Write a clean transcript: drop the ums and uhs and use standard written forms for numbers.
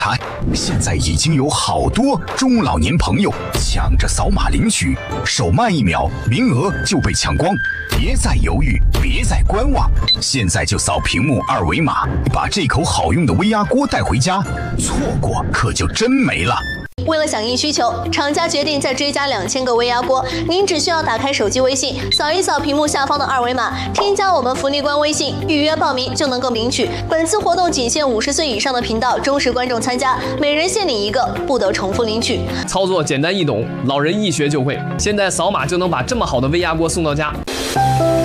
他现在已经有好多中老年朋友抢着扫码领取，手慢1秒，名额就被抢光。别再犹豫，别再观望，现在就扫屏幕2维码，把这口好用的微压锅带回家，错过可就真没了。 为了响应需求，厂家决定再追加2000个微压锅。您只需要打开手机微信，扫一扫屏幕下方的2维码，添加我们福利官微信，预约报名就能够领取。本次活动仅限50岁以上的频道忠实观众参加，每人限领1个，不得重复领取。 操作简单易懂，老人一学就会。现在扫码就能把这么好的微压锅送到家。